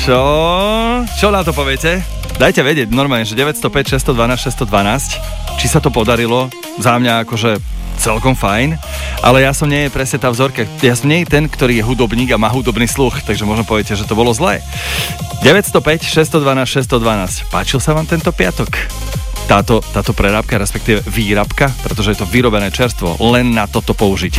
Čo na to poviete? Dajte vedieť normálne, že 905 612 612, či sa to podarilo. Za mňa akože celkom fajn, ale ja som nie je presne tá vzorka. Ja som nie je ten, ktorý je hudobník a má hudobný sluch, takže možno poviete, že to bolo zlé. 905 612 612. Páčil sa vám tento piatok? Táto prerábka, respektíve výrabka, pretože je to vyrobené čerstvo len na toto použitie.